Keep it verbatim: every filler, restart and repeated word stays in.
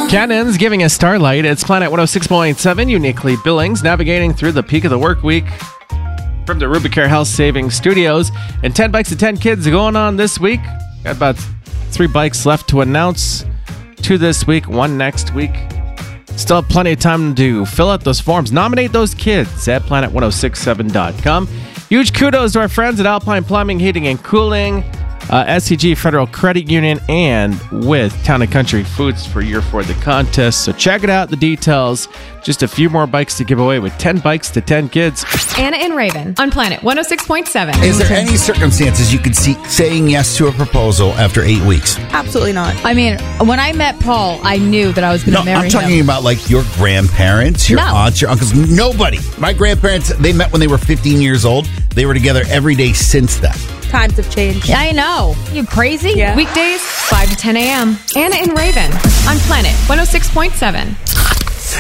Cannon's giving us starlight. It's Planet one oh six point seven, uniquely Billings, navigating through the peak of the work week from the Rubicare Health Savings Studios. And ten bikes to ten kids going on this week. Got about three bikes left to announce. Two this week, one next week. Still have plenty of time to fill out those forms. Nominate those kids at planet ten sixty-seven dot com. Huge kudos to our friends at Alpine Plumbing, Heating, and Cooling, uh, S C G Federal Credit Union, and with Town and Country Foods for year four of the contest. So check it out, the details. Just a few more bikes to give away with ten bikes to ten kids. Anna and Raven on Planet one oh six point seven. Is there any circumstances you could see saying yes to a proposal after eight weeks? Absolutely not. I mean, when I met Paul, I knew that I was going to No, marry I'm talking him. about like your grandparents, your No. aunts, your uncles. Nobody. My grandparents, they met when they were fifteen years old. They were together every day since then. Times have changed. I know. You crazy? Yeah. Weekdays, five to ten a.m. Anna and Raven on Planet one oh six point seven.